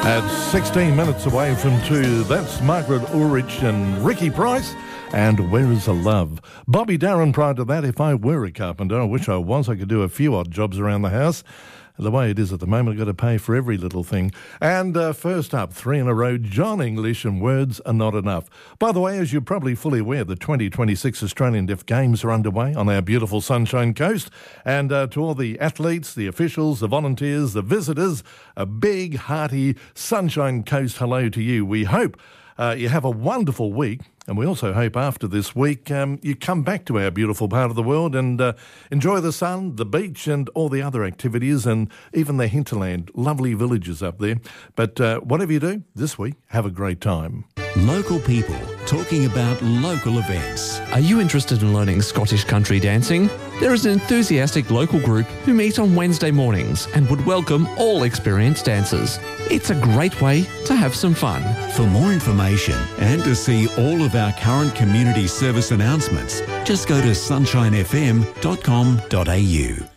At 16 minutes away from 2, that's Margaret Ulrich and Ricky Price. And Where Is the Love? Bobby Darin prior to that. If I were a carpenter, I wish I was. I could do a few odd jobs around the house. The way it is at the moment, I've got to pay for every little thing. And first up, 3 in a row, John English and Words Are Not Enough. By the way, as you're probably fully aware, the 2026 Australian Deaf Games are underway on our beautiful Sunshine Coast. And to all the athletes, the officials, the volunteers, the visitors, a big, hearty Sunshine Coast hello to you. We hope you have a wonderful week. And we also hope after this week you come back to our beautiful part of the world and enjoy the sun, the beach and all the other activities and even the hinterland. Lovely villages up there. But whatever you do this week, have a great time. Local people talking about local events. Are you interested in learning Scottish country dancing? There is an enthusiastic local group who meet on Wednesday mornings and would welcome all experienced dancers. It's a great way to have some fun. For more information and to see all of our current community service announcements, just go to sunshinefm.com.au.